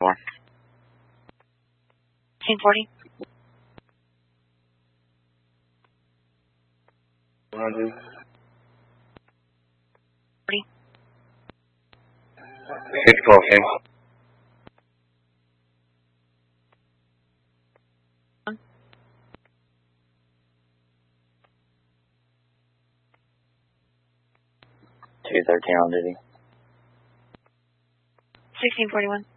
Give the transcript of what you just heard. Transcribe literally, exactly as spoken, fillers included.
More. sixteen forty. one hundred. forty. six twelve, same. two thirteen on duty. sixteen forty-one.